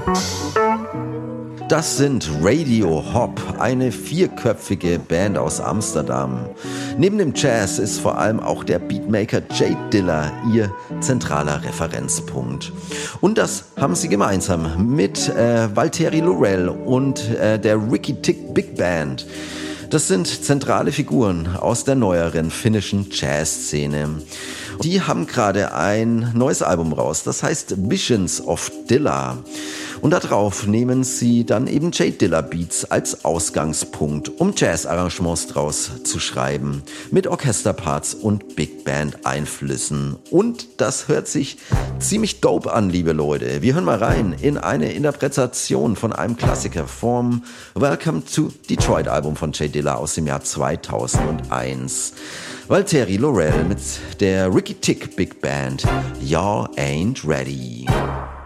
Das sind Radio Hop, eine 4-köpfige Band aus Amsterdam. Neben dem Jazz ist vor allem auch der Beatmaker Jay Dilla ihr zentraler Referenzpunkt. Und das haben sie gemeinsam mit Valtteri Lorell und der Ricky Tick Big Band. Das sind zentrale Figuren aus der neueren finnischen Jazzszene. Die haben gerade ein neues Album raus, das heißt Visions of Dilla. Und darauf nehmen sie dann eben Jay Dilla Beats als Ausgangspunkt, um Jazz-Arrangements draus zu schreiben, mit Orchesterparts und Big Band Einflüssen. Und das hört sich ziemlich dope an, liebe Leute. Wir hören mal rein in eine Interpretation von einem Klassiker vom Welcome to Detroit Album von Jay Dilla aus dem Jahr 2001. Valtteri Lorell mit der Ricky Tick Big Band, Y'all Ain't Ready.